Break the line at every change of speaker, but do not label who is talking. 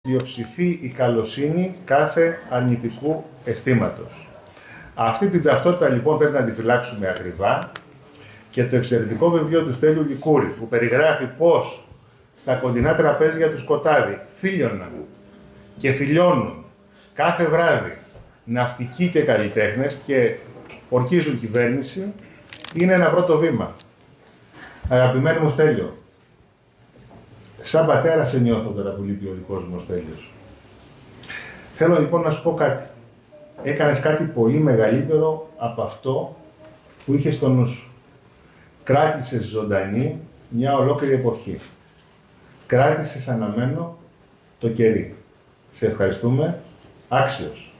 πλειοψηφεί η καλοσύνη κάθε αρνητικού αισθήματος. Αυτή την ταυτότητα λοιπόν πρέπει να τη φυλάξουμε ακριβά και το εξαιρετικό βιβλίο του Στέλιου Λικούρη που περιγράφει πώς στα κοντινά τραπέζια του Σκοτάδη φίλιωναν και φιλιώνουν κάθε βράδυ ναυτικοί και καλλιτέχνες και ορκίζουν κυβέρνηση, είναι ένα πρώτο βήμα. Αγαπημένο μου Στέλιο, σαν πατέρα σε νιώθω τώρα που λείπει ο δικός μου ο Στέλιος. Θέλω λοιπόν να σου πω κάτι. Έκανες κάτι πολύ μεγαλύτερο από αυτό που είχες στο νου σου. Κράτησες ζωντανή μια ολόκληρη εποχή. Κράτησες αναμένο το κερί. Σε ευχαριστούμε. Άξιος.